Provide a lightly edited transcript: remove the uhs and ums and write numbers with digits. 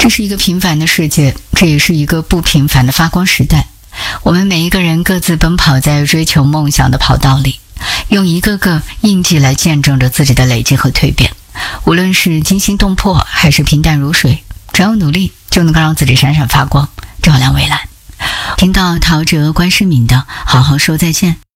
这是一个平凡的世界，这也是一个不平凡的发光时代。我们每一个人各自奔跑在追求梦想的跑道里，用一个个印记来见证着自己的累积和蜕变。无论是惊心动魄还是平淡如水，只要努力就能够让自己闪闪发光，照亮未来。听到陶喆、关诗敏的好好说再见，